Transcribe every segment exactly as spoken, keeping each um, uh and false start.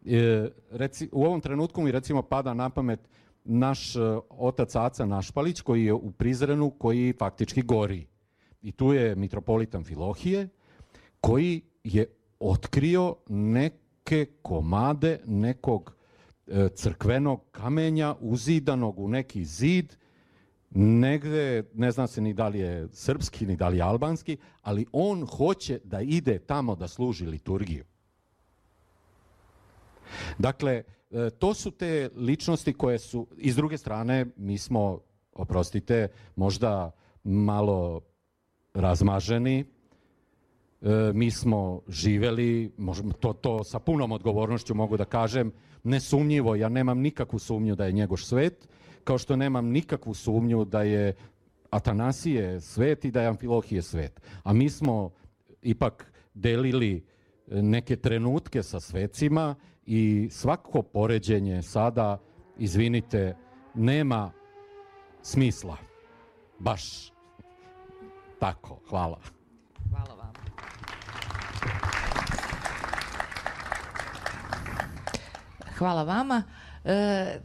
E, reci, u ovom trenutku mi recimo pada na pamet naš uh, otac Aca Našpalić koji je u Prizrenu, koji faktički gori. I tu je mitropolit Amfilohije koji je otkrio neke komade nekog e, crkvenog kamenja uzidanog u neki zid, negde, ne zna se ni da li je srpski, ni da li je albanski, ali on hoće da ide tamo da služi liturgiju. Dakle, to su te ličnosti koje su, i s druge strane, mi smo, oprostite, možda malo razmaženi, mi smo živeli, to, to sa punom odgovornošću mogu da kažem, nesumnjivo, ja nemam nikakvu sumnju da je Njegoš svet, kao što nemam nikakvu sumnju da je Atanasije svet i da je Amfilohije svet. A mi smo ipak delili neke trenutke sa svecima i svako poređenje sada, izvinite, nema smisla. Baš tako. Hvala. Hvala vam. Hvala vama. E,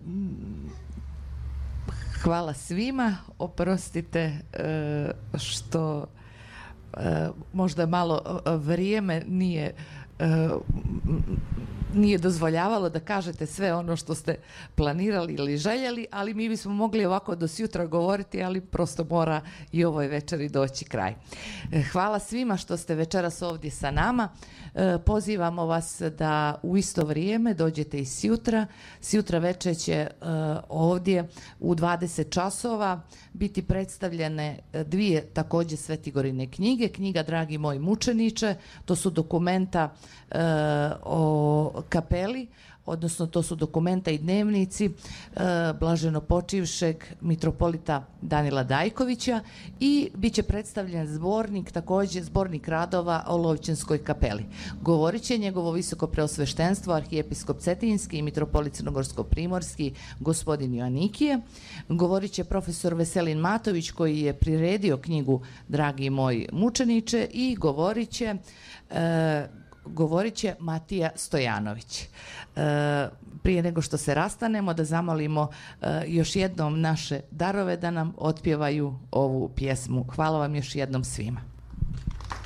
hvala svima. Oprostite e, što e, možda malo vrijeme nije e, nije dozvoljavalo da kažete sve ono što ste planirali ili željeli, ali mi bismo mogli ovako do sutra govoriti, ali prosto mora i ovoj večeri doći kraj. Hvala svima što ste večeras ovdje sa nama. Pozivamo vas da u isto vrijeme dođete i sjutra. Sjutra večer će ovdje u dvadeset časova biti predstavljene dvije također Svetigorine knjige. Knjiga Dragi moji mučeniče, to su dokumenta o kapeli, odnosno to su dokumenta i dnevnici e, blaženo počivšeg mitropolita Danila Dajkovića i bit će predstavljen zbornik, također zbornik radova o Lovćenskoj kapeli. Govorit će njegovo visoko preosveštenstvo arhijepiskop Cetinski i mitropolit Crnogorsko-primorski gospodin Joanikije. Govorit će profesor Veselin Matović koji je priredio knjigu Dragi moji mučeniče i govorit će e, govorit će Matija Stojanović. E, prije nego što se rastanemo, da zamolimo e, još jednom naše darove da nam otpjevaju ovu pjesmu. Hvala vam još jednom svima.